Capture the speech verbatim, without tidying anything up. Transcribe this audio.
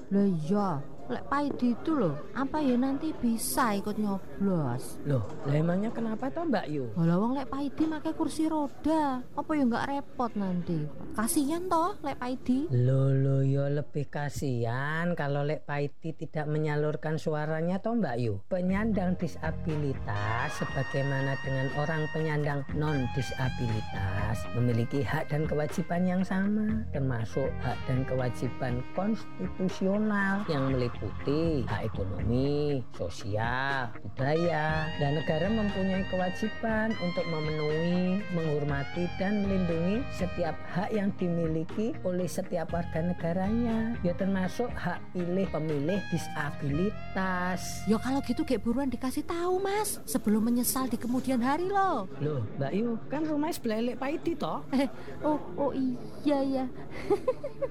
Lah iya, lek Paidi itu loh, apa ya nanti bisa ikut nyoblos? Loh, lah emangnya kenapa toh Mbak Yu? Walau wong lek Paidi pakai kursi roda, apa ya nggak repot nanti? Kasihan toh lek Paidi. Loh, loh, yo lebih kasihan kalau Lek Paidi tidak menyalurkan suaranya toh Mbak Yu. Penyandang disabilitas sebagaimana dengan orang penyandang non disabilitas memiliki hak dan kewajiban yang sama, termasuk hak dan kewajiban konstitusional yang meliputi hak ekonomi, sosial, budaya, dan negara mempunyai kewajiban untuk memenuhi, menghormati, dan melindungi setiap hak yang dimiliki oleh setiap warga negaranya, ya termasuk hak pilih pemilih disabilitas. Ya kalau gitu kayak buruan dikasih tahu mas, sebelum menyesal di kemudian hari loh. Loh Mbak Yu, kan rumahnya sebelah Lek Paidi toh? Eh, oh, oh iya ya.